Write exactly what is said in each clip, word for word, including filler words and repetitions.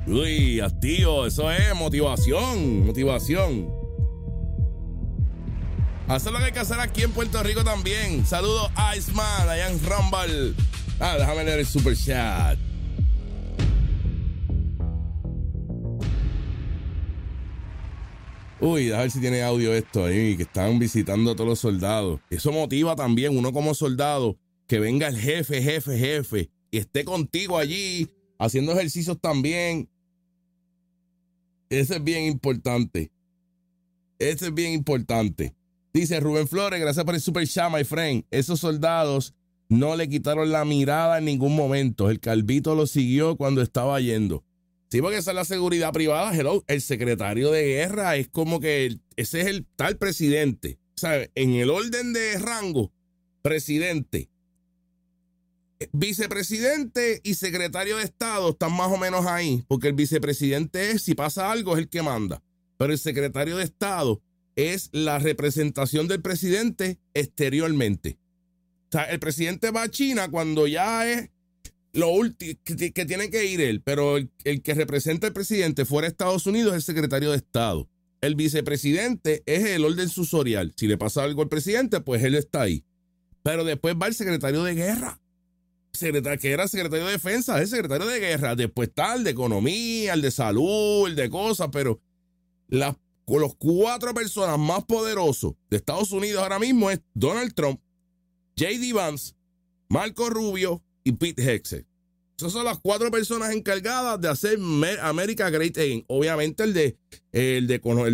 Uy, tío, eso es motivación, motivación. Hacer lo que hay que hacer aquí en Puerto Rico también. Saludos a Iceman, allá en Rumble. Ah, déjame leer el super chat. Uy, déjame ver si tiene audio esto ahí, que están visitando a todos los soldados. Eso motiva también, uno como soldado, que venga el jefe, jefe, jefe, y esté contigo allí, haciendo ejercicios también. Eso es bien importante. Eso es bien importante. Dice Rubén Flores, gracias por el super chat, my friend. Esos soldados no le quitaron la mirada en ningún momento. El calvito lo siguió cuando estaba yendo. Sí, porque esa es la seguridad privada. Hello, el secretario de guerra es como que el, ese es el tal presidente. O sea, en el orden de rango, presidente, vicepresidente y secretario de Estado están más o menos ahí, porque el vicepresidente es, si pasa algo, es el que manda. Pero el secretario de Estado es la representación del presidente exteriormente. O sea, el presidente va a China cuando ya es lo último que, que tiene que ir él, pero el, el que representa al presidente fuera de Estados Unidos es el secretario de Estado. El vicepresidente es el orden susorial. Si le pasa algo al presidente, pues él está ahí. Pero después va el secretario de guerra, secretario, que era secretario de defensa, es el secretario de guerra. Después está el de economía, el de salud, el de cosas, pero las, los cuatro personas más poderosos de Estados Unidos ahora mismo es Donald Trump, J D Vance, Marco Rubio y Pete Hegseth. Esas son las cuatro personas encargadas de hacer America Great Again. Obviamente el de, el de, el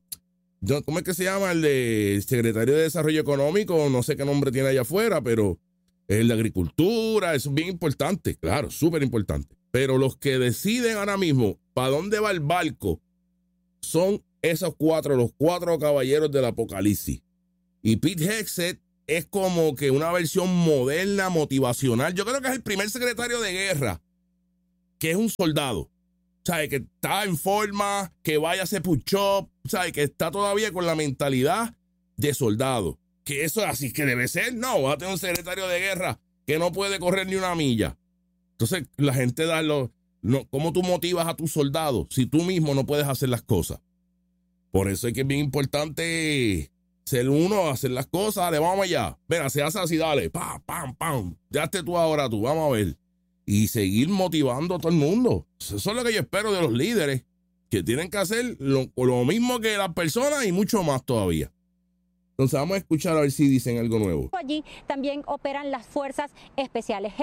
de, ¿cómo es que se llama? El de secretario de Desarrollo Económico, no sé qué nombre tiene allá afuera, pero el de Agricultura, eso es bien importante, claro, súper importante. Pero los que deciden ahora mismo para dónde va el barco son esos cuatro, los cuatro caballeros del apocalipsis. Y Pete Hegseth es como que una versión moderna, motivacional. Yo creo que es el primer secretario de guerra que es un soldado. ¿Sabe? Que está en forma, que vaya a hacer push-up, ¿sabe? Que está todavía con la mentalidad de soldado. Que eso es así que debe ser. No, vas a tener un secretario de guerra que no puede correr ni una milla. Entonces, la gente da los... No, ¿cómo tú motivas a tus soldados si tú mismo no puedes hacer las cosas? Por eso es que es bien importante ser uno, hacer las cosas, dale, vamos allá. Venga, se hace así, dale, pam, pam, pam. Ya esté tú ahora tú, vamos a ver. Y seguir motivando a todo el mundo. Eso es lo que yo espero de los líderes, que tienen que hacer lo, lo mismo que las personas y mucho más todavía. Entonces vamos a escuchar a ver si dicen algo nuevo. Allí también operan las fuerzas especiales.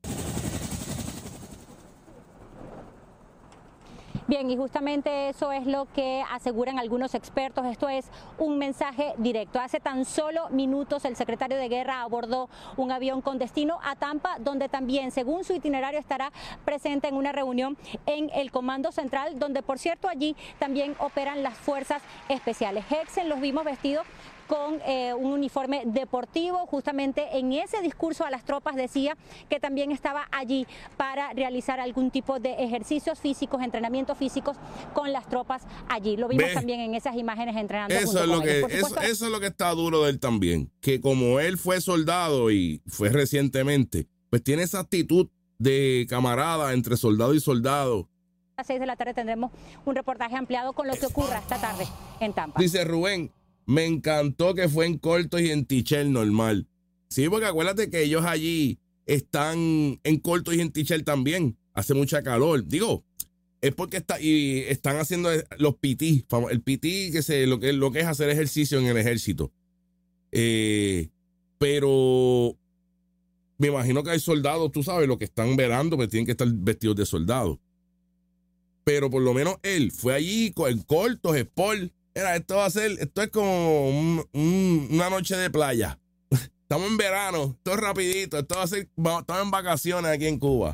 Bien, y justamente eso es lo que aseguran algunos expertos. Esto es un mensaje directo. Hace tan solo minutos el secretario de Guerra abordó un avión con destino a Tampa, donde también, según su itinerario, estará presente en una reunión en el Comando Central, donde, por cierto, allí también operan las fuerzas especiales. Hegseth los vimos vestidos con eh, un uniforme deportivo. Justamente en ese discurso a las tropas decía que también estaba allí para realizar algún tipo de ejercicios físicos, entrenamientos físicos con las tropas allí. Lo vimos ¿Ve? también en esas imágenes entrenando. Eso junto es lo con que ellos. eso, eso es lo que está duro de él también, que como él fue soldado y fue recientemente, pues tiene esa actitud de camarada entre soldado y soldado. A las seis de la tarde tendremos un reportaje ampliado con lo que ocurra esta tarde en Tampa. Dice Rubén, me encantó que fue en cortos y en t-shirt normal. Sí, porque acuérdate que ellos allí están en cortos y en t-shirt también. Hace mucha calor. Digo, es porque está, y están haciendo los P T. El P T, que se, lo, que, lo que es hacer ejercicio en el ejército. Eh, pero me imagino que hay soldados, tú sabes, los que están velando, pues tienen que estar vestidos de soldados. Pero por lo menos él fue allí en cortos, sport. Mira, esto va a ser, esto es como un, un, una noche de playa. Estamos en verano, esto es rapidito, esto va a ser, estamos en vacaciones aquí en Cuba.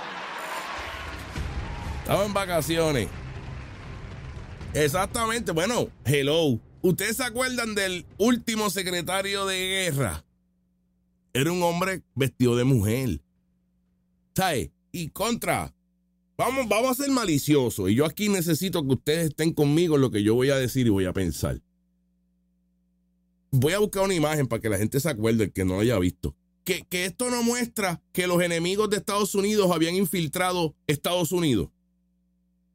Estamos en vacaciones. Exactamente, bueno, hello. ¿Ustedes se acuerdan del último secretario de guerra? Era un hombre vestido de mujer. ¿Sabes? Y contra... Vamos, vamos a ser maliciosos y yo aquí necesito que ustedes estén conmigo en lo que yo voy a decir y voy a pensar. Voy a buscar una imagen para que la gente se acuerde, el que no lo haya visto. Que, que esto no muestra que los enemigos de Estados Unidos habían infiltrado Estados Unidos.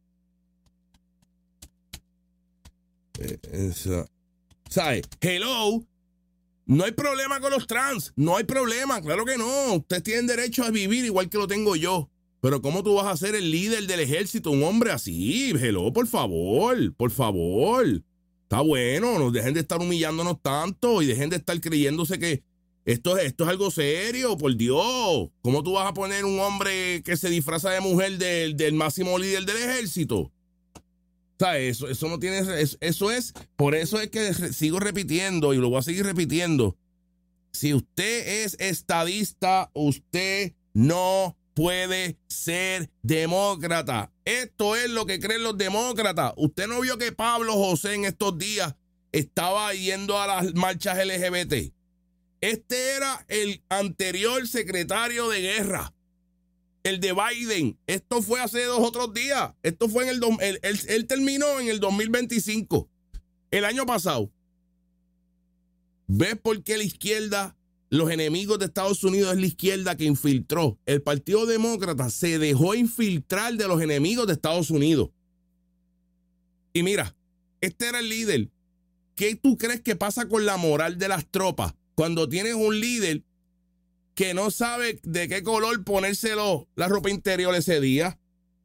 Esa. ¿Sabes? Hello. No hay problema con los trans. No hay problema. Claro que no. Ustedes tienen derecho a vivir igual que lo tengo yo. Pero ¿cómo tú vas a ser el líder del ejército? Un hombre así. Hello, por favor. Por favor. Está bueno. No dejen de estar humillándonos tanto y dejen de estar creyéndose que esto, esto es algo serio. Por Dios. ¿Cómo tú vas a poner un hombre que se disfraza de mujer del, del máximo líder del ejército? O sea, eso, eso no tiene, eso, eso es, por eso es que sigo repitiendo y lo voy a seguir repitiendo. Si usted es estadista, usted no puede ser demócrata. Esto es lo que creen los demócratas. Usted no vio que Pablo José en estos días estaba yendo a las marchas L G B T. Este era el anterior secretario de guerra. El de Biden, esto fue hace dos otros días. Esto fue en el, él, él, él terminó en el dos mil veinticinco, el año pasado. ¿Ves por qué la izquierda, los enemigos de Estados Unidos es la izquierda que infiltró? El Partido Demócrata se dejó infiltrar de los enemigos de Estados Unidos. Y mira, este era el líder. ¿Qué tú crees que pasa con la moral de las tropas cuando tienes un líder que no sabe de qué color ponérselo la ropa interior ese día?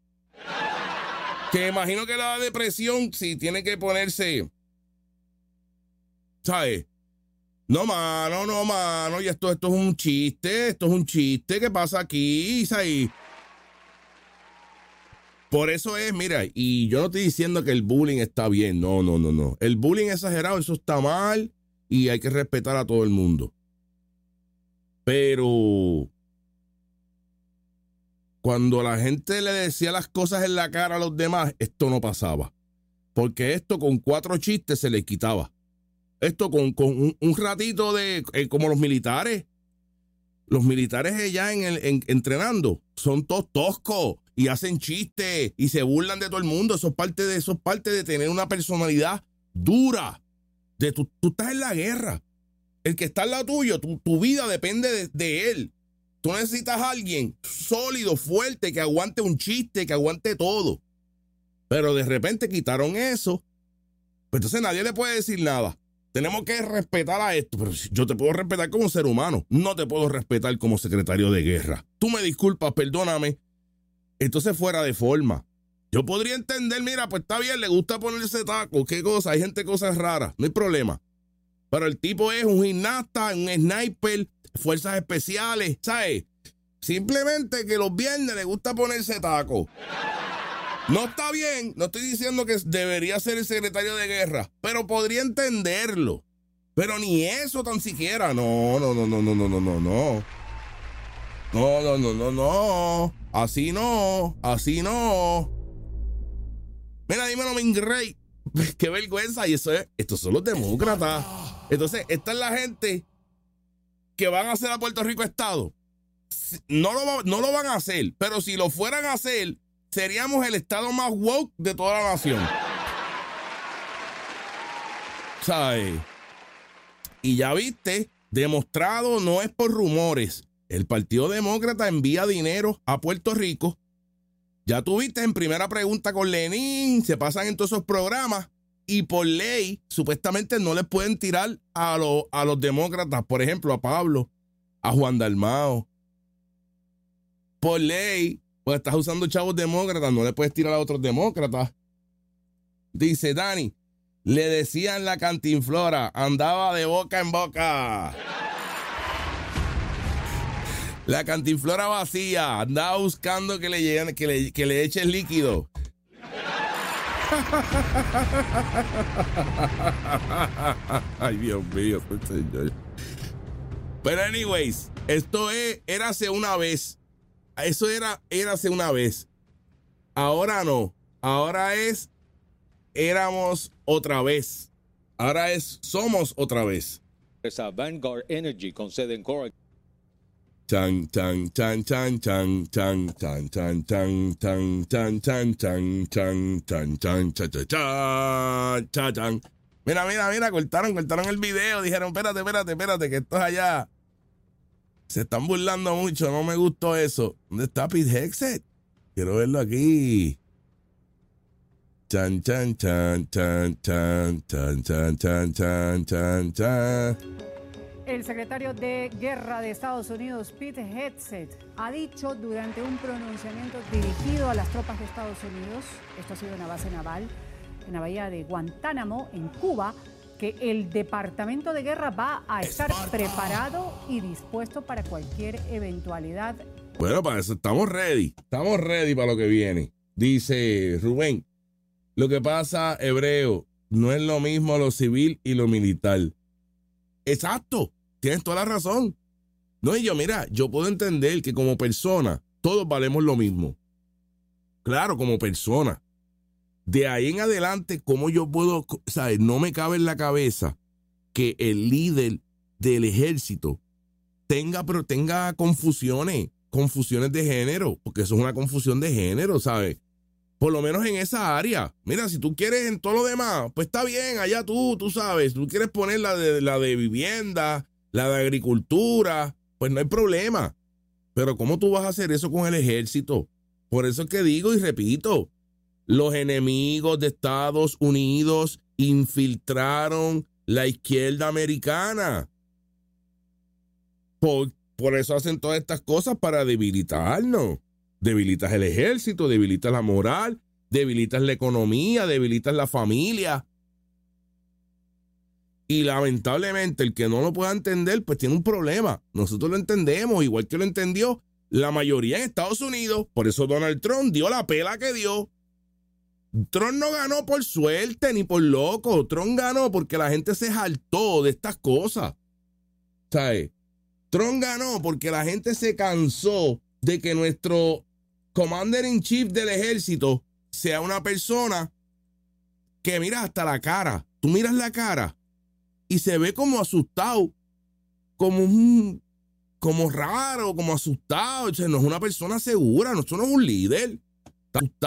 Que imagino que le da depresión si tiene que ponerse, ¿sabes? No, mano, no, mano, y esto, esto es un chiste, esto es un chiste, ¿qué pasa aquí? ¿Sabes? Por eso es, mira, y yo no estoy diciendo que el bullying está bien, no, no, no, no. El bullying exagerado, eso está mal y hay que respetar a todo el mundo. Pero cuando la gente le decía las cosas en la cara a los demás, esto no pasaba. Porque esto con cuatro chistes se les quitaba. Esto con, con un, un ratito de, eh, como los militares. Los militares allá en el, en, entrenando son todos toscos y hacen chistes y se burlan de todo el mundo. Eso es parte de, eso es parte de tener una personalidad dura. De tú, tú estás en la guerra. El que está al lado tuyo, tu, tu vida depende de, de él. Tú necesitas a alguien sólido, fuerte, que aguante un chiste, que aguante todo. Pero de repente quitaron eso. Pues entonces nadie le puede decir nada. Tenemos que respetar a esto. Pero yo te puedo respetar como ser humano. No te puedo respetar como secretario de guerra. Tú me disculpas, perdóname. Entonces fuera de forma. Yo podría entender, mira, pues está bien, le gusta ponerse tacos, qué cosa, hay gente cosas raras, no hay problema. Pero el tipo es un gimnasta, un sniper, fuerzas especiales, ¿sabes? Simplemente que los viernes le gusta ponerse tacos. No está bien, no estoy diciendo que debería ser el secretario de guerra, pero podría entenderlo. Pero ni eso tan siquiera, no, no, no, no, no, no, no, no, no. No, no, no, no, no. Así no, así no. Mira, dímelo, Mingrey. Qué vergüenza. Y eso es, estos son los demócratas. Entonces, esta es la gente que van a hacer a Puerto Rico Estado. No lo, no lo van a hacer, pero si lo fueran a hacer, seríamos el estado más woke de toda la nación. ¿Sabes? Y ya viste, demostrado, no es por rumores. El Partido Demócrata envía dinero a Puerto Rico. Ya tuviste en Primera Pregunta con Lenín, se pasan en todos esos programas y por ley, supuestamente no les pueden tirar a, lo, a los demócratas, por ejemplo, a Pablo, a Juan Dalmao. Por ley, pues estás usando chavos demócratas, no le puedes tirar a otros demócratas. Dice Dani, le decían la Cantinflora, andaba de boca en boca. La Cantinflora vacía, andaba buscando que le, lleguen, que le, que le echen líquido. Ay, Dios mío, señor. Pero anyways, esto es, érase una vez. Eso era, érase una vez. Ahora no. Ahora es, éramos otra vez. Ahora es, somos otra vez. Esa Vanguard Energy con sede en Coral. Chan, chan, chan, chan, chan, chan, chan, chan, chan, chan, chan, chan, chan, chan, chan, chan, chan, chan, chan, chan. Mira, mira, mira, cortaron, cortaron el video. Dijeron, espérate, espérate, espérate, que esto es allá. Se están burlando mucho, no me gustó eso. ¿Dónde está Pete Hegseth? Quiero verlo aquí. Chan, chan, chan, chan, chan, chan, chan, chan, chan, chan, chan. El secretario de Guerra de Estados Unidos, Pete Hegseth, ha dicho durante un pronunciamiento dirigido a las tropas de Estados Unidos, esto ha sido en la base naval, en la bahía de Guantánamo, en Cuba, que el Departamento de Guerra va a estar Esparta. preparado y dispuesto para cualquier eventualidad. Bueno, para eso estamos ready. Estamos ready para lo que viene. Dice Rubén, lo que pasa, Hebreo, no es lo mismo lo civil y lo militar. Exacto, tienes toda la razón. No, y yo, mira, yo puedo entender que como persona, todos valemos lo mismo. Claro, como persona. De ahí en adelante, ¿cómo yo puedo, sabes? No me cabe en la cabeza que el líder del ejército tenga, pero tenga confusiones, confusiones de género, porque eso es una confusión de género, ¿sabes? Por lo menos en esa área. Mira, si tú quieres en todo lo demás, pues está bien, allá tú, tú sabes. Tú quieres poner la de, la de vivienda, la de agricultura, pues no hay problema. Pero ¿cómo tú vas a hacer eso con el ejército? Por eso es que digo y repito, los enemigos de Estados Unidos infiltraron la izquierda americana. Por, por eso hacen todas estas cosas, para debilitarnos. Debilitas el ejército, debilitas la moral, debilitas la economía, debilitas la familia. Y lamentablemente el que no lo pueda entender, pues tiene un problema. Nosotros lo entendemos, igual que lo entendió la mayoría en Estados Unidos. Por eso Donald Trump dio la pela que dio. Trump no ganó por suerte ni por loco. Trump ganó porque la gente se hartó de estas cosas. ¿Sabes? Trump ganó porque la gente se cansó de que nuestro Commander in Chief del ejército sea una persona que mira hasta la cara. Tú miras la cara y se ve como asustado, como un, como raro, como asustado. O sea, no es una persona segura, no, no es un líder. Está asustado.